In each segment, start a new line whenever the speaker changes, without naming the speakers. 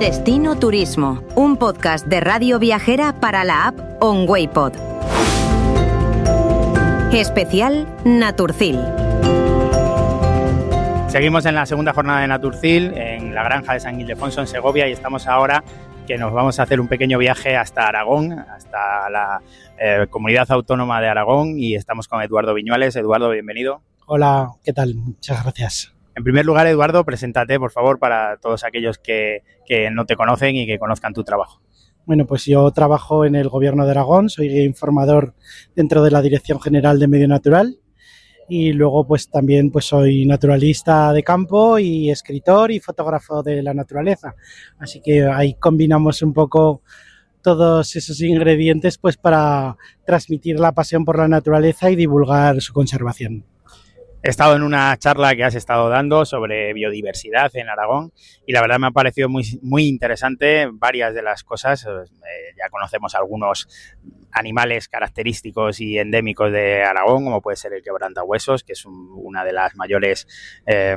Destino Turismo, un podcast de Radio Viajera para la app OnWayPod. Especial Naturcil.
Seguimos en la segunda jornada de Naturcil, en la granja de San Ildefonso, en Segovia, y estamos ahora que nos vamos a hacer un pequeño viaje hasta Aragón, hasta la comunidad autónoma de Aragón, y estamos con Eduardo Viñuales. Eduardo, bienvenido.
Hola, ¿qué tal? Muchas gracias.
En primer lugar, Eduardo, preséntate, por favor, para todos aquellos que no te conocen y que conozcan tu trabajo.
Bueno, pues yo trabajo en el Gobierno de Aragón, soy informador dentro de la Dirección General de Medio Natural y luego pues también pues soy naturalista de campo y escritor y fotógrafo de la naturaleza. Así que ahí combinamos un poco todos esos ingredientes pues para transmitir la pasión por la naturaleza y divulgar su conservación.
He estado en una charla que has estado dando sobre biodiversidad en Aragón y la verdad me ha parecido muy interesante varias de las cosas. Ya conocemos algunos animales característicos y endémicos de Aragón, como puede ser el quebrantahuesos, que es una de las mayores, de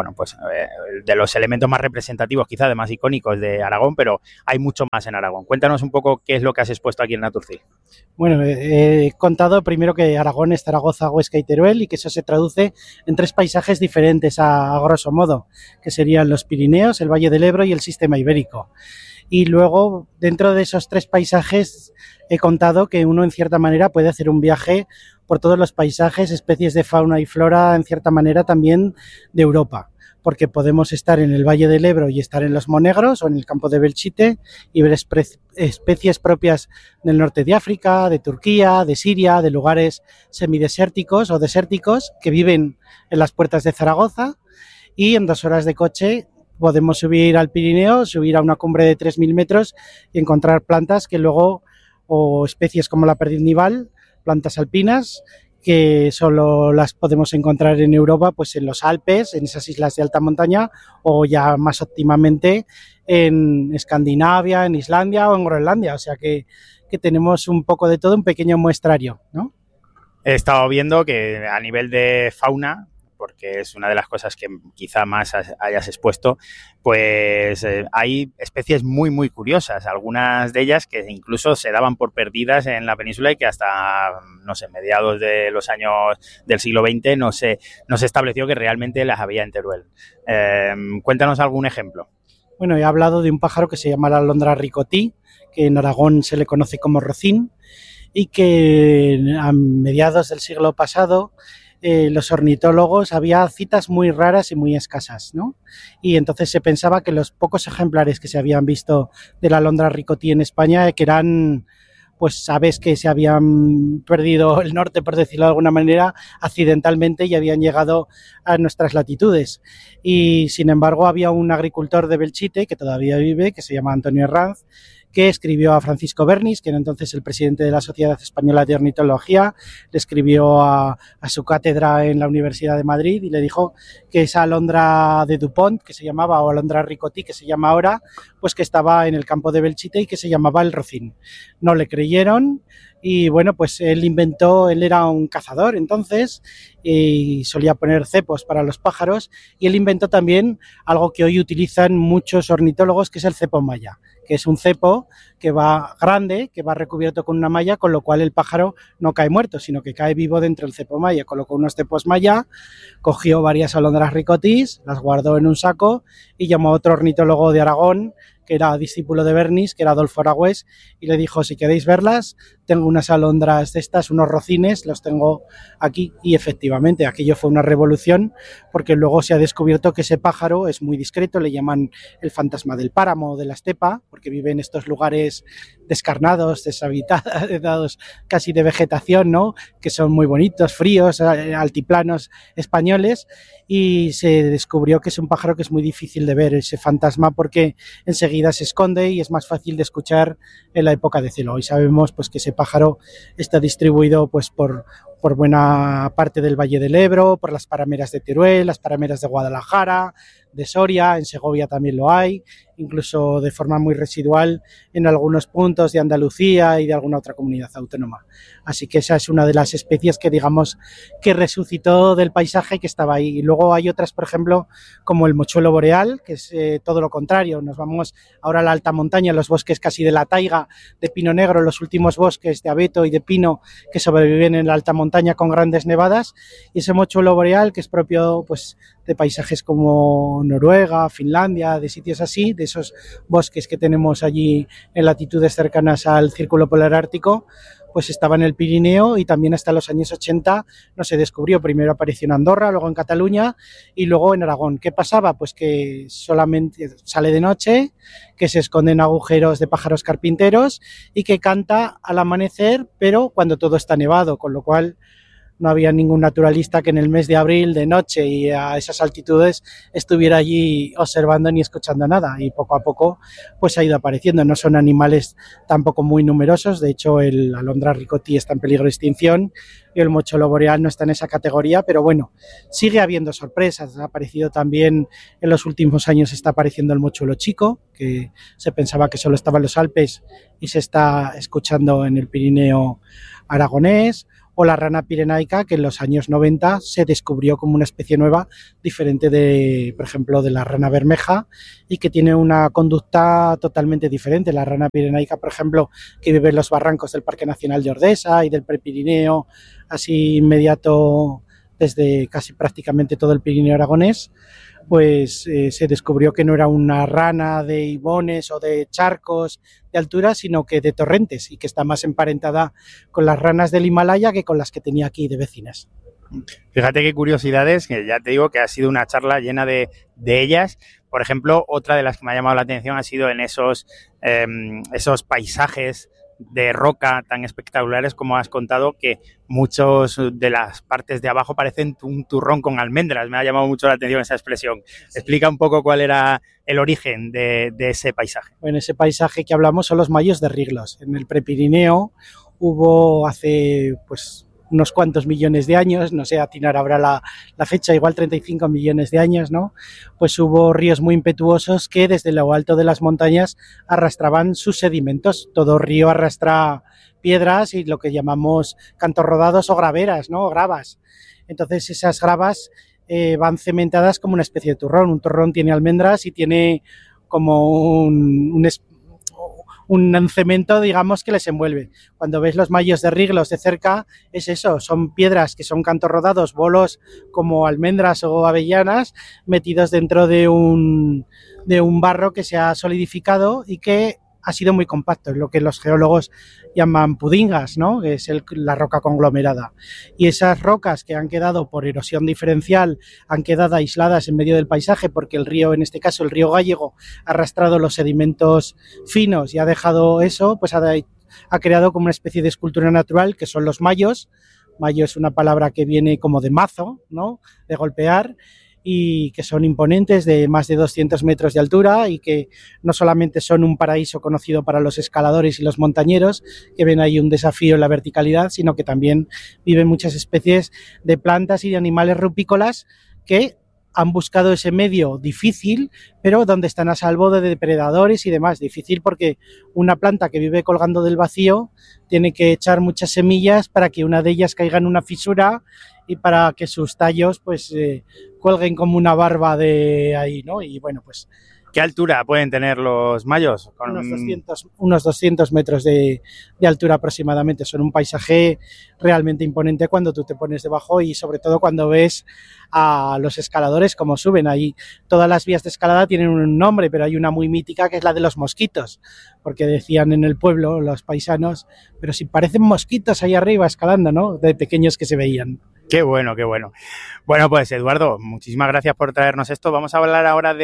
los elementos más representativos, quizá de más icónicos de Aragón, pero hay mucho más en Aragón. Cuéntanos un poco qué es lo que has expuesto aquí en Naturcil.
Bueno, he contado primero que Aragón es Zaragoza, Huesca y Teruel y que eso se traduce en 3 paisajes diferentes a grosso modo, que serían los Pirineos, el Valle del Ebro y el Sistema Ibérico. Y luego, dentro de esos 3 paisajes, he contado que uno, en cierta manera, puede hacer un viaje por todos los paisajes, especies de fauna y flora, en cierta manera, también de Europa. Porque podemos estar en el Valle del Ebro y estar en los Monegros o en el campo de Belchite y ver especies propias del norte de África, de Turquía, de Siria, de lugares semidesérticos o desérticos que viven en las puertas de Zaragoza, y en 2 horas de coche podemos subir al Pirineo, subir a una cumbre de 3.000 metros y encontrar plantas que luego, o especies como la perdiz nival, plantas alpinas, que solo las podemos encontrar en Europa, pues en los Alpes, en esas islas de alta montaña, o ya más óptimamente en Escandinavia, en Islandia o en Groenlandia. O sea que tenemos un poco de todo, un pequeño muestrario, ¿no?
He estado viendo que a nivel de fauna, porque es una de las cosas que quizá más hayas expuesto, pues hay especies muy curiosas, algunas de ellas que incluso se daban por perdidas en la península y que hasta, no sé, mediados de los años del siglo XX no se estableció que realmente las había en Teruel. Cuéntanos algún ejemplo.
Bueno, he hablado de un pájaro que se llama la alondra ricotí, que en Aragón se le conoce como rocín, y que a mediados del siglo pasado los ornitólogos, había citas muy raras y muy escasas, ¿no? Y entonces se pensaba que los pocos ejemplares que se habían visto de la alondra ricotí en España, que eran pues aves que se habían perdido el norte, por decirlo de alguna manera, accidentalmente, y habían llegado a nuestras latitudes. Y sin embargo había un agricultor de Belchite, que todavía vive, que se llama Antonio Herranz, que escribió a Francisco Bernis, que era entonces el presidente de la Sociedad Española de Ornitología, le escribió a su cátedra en la Universidad de Madrid y le dijo que esa alondra de Dupont, que se llamaba, o alondra ricotí, que se llama ahora, pues que estaba en el campo de Belchite y que se llamaba el rocín. No le creyeron y bueno, pues él era un cazador entonces y solía poner cepos para los pájaros, y él inventó también algo que hoy utilizan muchos ornitólogos, que es el cepo malla, que es un cepo que va grande, que va recubierto con una malla, con lo cual el pájaro no cae muerto, sino que cae vivo dentro del cepo malla. Colocó unos cepos malla, cogió varias alondras ricotís, las guardó en un saco y llamó a otro ornitólogo de Aragón, que era discípulo de Bernis, que era Adolfo Aragüés, y le dijo: si queréis verlas, tengo unas alondras de estas, unos rocines, los tengo aquí. Y efectivamente, aquello fue una revolución, porque luego se ha descubierto que ese pájaro es muy discreto, le llaman el fantasma del páramo, de la estepa, porque vive en estos lugares descarnados, deshabitados, casi de vegetación, ¿no?, que son muy bonitos, fríos, altiplanos españoles, y se descubrió que es un pájaro que es muy difícil de ver, ese fantasma, porque enseguida se esconde y es más fácil de escuchar en la época de celo. Hoy sabemos pues que ese pájaro está distribuido pues por por buena parte del Valle del Ebro, por las parameras de Teruel, las parameras de Guadalajara, de Soria, en Segovia también lo hay, incluso de forma muy residual en algunos puntos de Andalucía y de alguna otra comunidad autónoma. Así que esa es una de las especies que digamos que resucitó del paisaje que estaba ahí. Y luego hay otras, por ejemplo, como el mochuelo boreal, que es todo lo contrario. Nos vamos ahora a la alta montaña, los bosques casi de la taiga de pino negro, los últimos bosques de abeto y de pino que sobreviven en la alta montaña con grandes nevadas. Y ese mochuelo boreal, que es propio pues de paisajes como Noruega, Finlandia, de sitios así, de esos bosques que tenemos allí en latitudes cercanas al Círculo Polar Ártico, pues estaba en el Pirineo y también hasta los años 80 no se descubrió. Primero apareció en Andorra, luego en Cataluña y luego en Aragón. ¿Qué pasaba? Pues que solamente sale de noche, que se esconde en agujeros de pájaros carpinteros y que canta al amanecer, pero cuando todo está nevado, con lo cual no había ningún naturalista que en el mes de abril, de noche y a esas altitudes, estuviera allí observando ni escuchando nada. Y poco a poco pues ha ido apareciendo. No son animales tampoco muy numerosos. De hecho, el alondra ricotí está en peligro de extinción y el mochuelo boreal no está en esa categoría. Pero bueno, sigue habiendo sorpresas. Ha aparecido también en los últimos años, está apareciendo el mochuelo chico, que se pensaba que solo estaba en los Alpes y se está escuchando en el Pirineo aragonés. O la rana pirenaica, que en los años 90 se descubrió como una especie nueva, diferente de, por ejemplo, de la rana bermeja, y que tiene una conducta totalmente diferente. La rana pirenaica, por ejemplo, que vive en los barrancos del Parque Nacional de Ordesa y del Prepirineo, así inmediato desde casi prácticamente todo el Pirineo aragonés, pues se descubrió que no era una rana de ibones o de charcos de altura, sino que de torrentes, y que está más emparentada con las ranas del Himalaya que con las que tenía aquí de vecinas.
Fíjate qué curiosidades, que ya te digo que ha sido una charla llena de ellas. Por ejemplo, otra de las que me ha llamado la atención ha sido en esos paisajes de roca tan espectaculares como has contado, que muchos de las partes de abajo parecen un turrón con almendras. Me ha llamado mucho la atención esa expresión. Explica un poco cuál era el origen de ese paisaje.
Bueno, ese paisaje que hablamos son los mayos de Riglos. En el Prepirineo hubo hace pues unos cuantos millones de años, no sé atinar ahora la fecha, igual 35 millones de años, ¿no? Pues hubo ríos muy impetuosos que desde lo alto de las montañas arrastraban sus sedimentos. Todo río arrastra piedras y lo que llamamos cantos rodados o graveras, ¿no? O gravas. Entonces esas gravas van cementadas como una especie de turrón. Un turrón tiene almendras y tiene como un cemento, digamos, que les envuelve. Cuando ves los mayos de Riglos de cerca, es eso, son piedras que son cantos rodados, bolos como almendras o avellanas, metidos dentro de un barro que se ha solidificado y que ha sido muy compacto, es lo que los geólogos llaman pudingas, ¿no? Que es la roca conglomerada. Y esas rocas que han quedado por erosión diferencial, han quedado aisladas en medio del paisaje porque el río, en este caso el río Gállego, ha arrastrado los sedimentos finos y ha dejado eso, pues ha creado como una especie de escultura natural que son los mayos. Mayo es una palabra que viene como de mazo, ¿no? De golpear, y que son imponentes, de más de 200 metros de altura, y que no solamente son un paraíso conocido para los escaladores y los montañeros, que ven ahí un desafío en la verticalidad, sino que también viven muchas especies de plantas y de animales rupícolas que han buscado ese medio difícil, pero donde están a salvo de depredadores y demás. Difícil porque una planta que vive colgando del vacío tiene que echar muchas semillas para que una de ellas caiga en una fisura y para que sus tallos pues cuelguen como una barba de ahí, ¿no? Y bueno, pues...
¿Qué altura pueden tener los mayos?
Unos 200 metros de altura aproximadamente. Son un paisaje realmente imponente cuando tú te pones debajo y sobre todo cuando ves a los escaladores cómo suben. Ahí todas las vías de escalada tienen un nombre, pero hay una muy mítica que es la de los mosquitos, porque decían en el pueblo los paisanos, pero si parecen mosquitos ahí arriba escalando, ¿no? De pequeños que se veían.
Qué bueno, qué bueno. Bueno, pues Eduardo, muchísimas gracias por traernos esto. Vamos a hablar ahora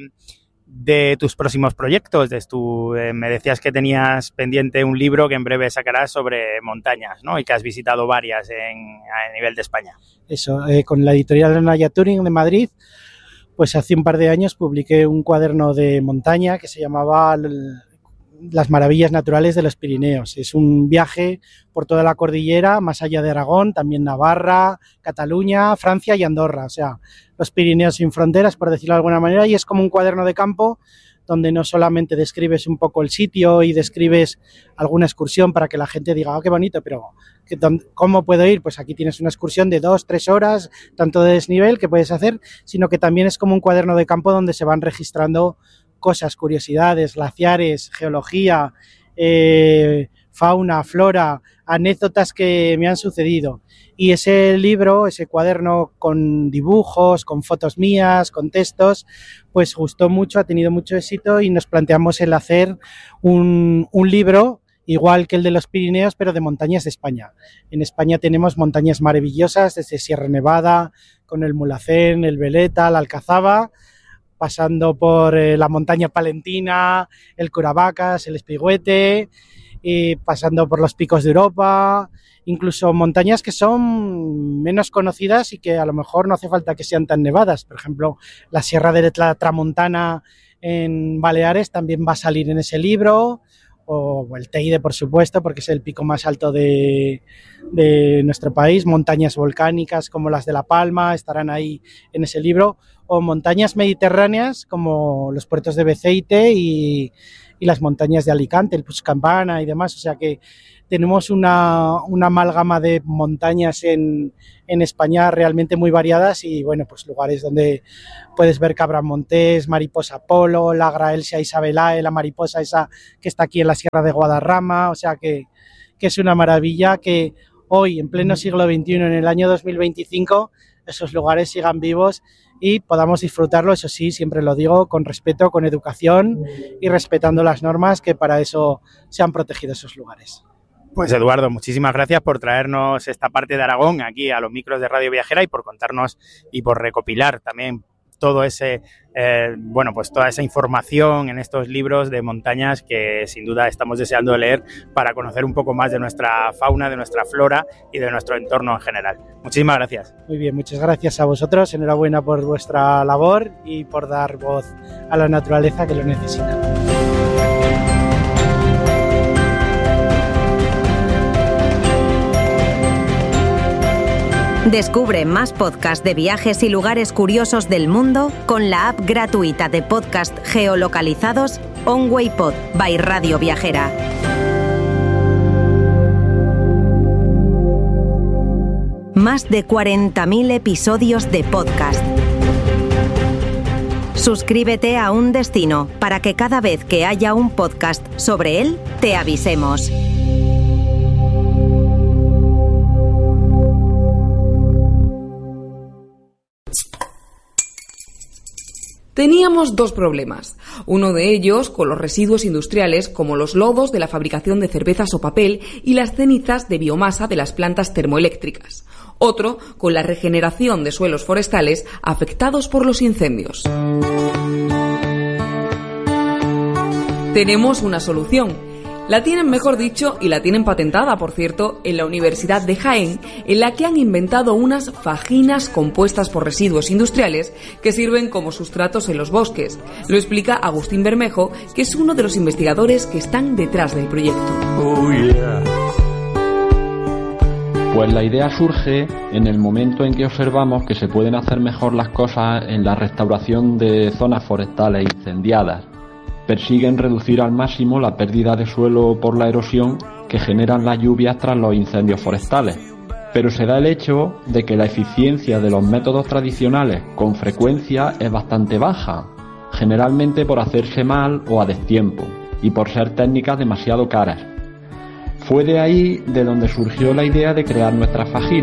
de tus próximos proyectos. Me decías que tenías pendiente un libro que en breve sacarás sobre montañas, ¿no? Y que has visitado varias a nivel de España.
Eso, con la editorial Naya Turing de Madrid, pues hace un par de años publiqué un cuaderno de montaña que se llamaba las maravillas naturales de los Pirineos. Es un viaje por toda la cordillera, más allá de Aragón, también Navarra, Cataluña, Francia y Andorra. O sea, los Pirineos sin fronteras, por decirlo de alguna manera, y es como un cuaderno de campo donde no solamente describes un poco el sitio y describes alguna excursión para que la gente diga, qué bonito, pero ¿cómo puedo ir? Pues aquí tienes una excursión de 2-3 horas, tanto de desnivel que puedes hacer, sino que también es como un cuaderno de campo donde se van registrando cosas, curiosidades, glaciares, geología, fauna, flora, anécdotas que me han sucedido. Y ese libro, ese cuaderno con dibujos, con fotos mías, con textos, pues gustó mucho, ha tenido mucho éxito y nos planteamos el hacer un libro igual que el de los Pirineos, pero de montañas de España. En España tenemos montañas maravillosas, desde Sierra Nevada, con el Mulhacén, el Veleta, la Alcazaba, pasando por la montaña palentina, el Curavacas, el Espigüete, y pasando por los picos de Europa, incluso montañas que son menos conocidas y que a lo mejor no hace falta que sean tan nevadas. Por ejemplo, la Sierra de la Tramontana en Baleares también va a salir en ese libro, o el Teide, por supuesto, porque es el pico más alto de nuestro país. Montañas volcánicas como las de La Palma estarán ahí en ese libro, o montañas mediterráneas como los puertos de Beceite y las montañas de Alicante, el Puigcampana y demás. O sea que tenemos una amalgama de montañas en España realmente muy variadas y, bueno, pues lugares donde puedes ver Cabramontés, Mariposa Polo, la Graelsia Isabelae, la mariposa esa que está aquí en la Sierra de Guadarrama. O sea que es una maravilla que hoy, en pleno siglo XXI, en el año 2025, esos lugares sigan vivos y podamos disfrutarlo, eso sí, siempre lo digo, con respeto, con educación y respetando las normas, que para eso se han protegido esos lugares.
Pues Eduardo, muchísimas gracias por traernos esta parte de Aragón aquí a los micros de Radio Viajera y por contarnos y por recopilar también todo ese, pues toda esa información en estos libros de montañas que sin duda estamos deseando leer para conocer un poco más de nuestra fauna, de nuestra flora y de nuestro entorno en general. Muchísimas gracias.
Muy bien, muchas gracias a vosotros. Enhorabuena por vuestra labor y por dar voz a la naturaleza que lo necesita.
Descubre más podcasts de viajes y lugares curiosos del mundo con la app gratuita de podcast geolocalizados OnWayPod by Radio Viajera. Más de 40.000 episodios de podcast. Suscríbete a un destino para que cada vez que haya un podcast sobre él, te avisemos.
Teníamos dos problemas. Uno de ellos con los residuos industriales como los lodos de la fabricación de cervezas o papel y las cenizas de biomasa de las plantas termoeléctricas. Otro con la regeneración de suelos forestales afectados por los incendios. Tenemos una solución. La tienen, mejor dicho, y la tienen patentada, por cierto, en la Universidad de Jaén, en la que han inventado unas fajinas compuestas por residuos industriales que sirven como sustratos en los bosques. Lo explica Agustín Bermejo, que es uno de los investigadores que están detrás del proyecto.
Oh, yeah. Pues la idea surge en el momento en que observamos que se pueden hacer mejor las cosas en la restauración de zonas forestales incendiadas. Persiguen reducir al máximo la pérdida de suelo por la erosión que generan las lluvias tras los incendios forestales. Pero se da el hecho de que la eficiencia de los métodos tradicionales con frecuencia es bastante baja, generalmente por hacerse mal o a destiempo, y por ser técnicas demasiado caras. Fue de ahí de donde surgió la idea de crear nuestra fajina.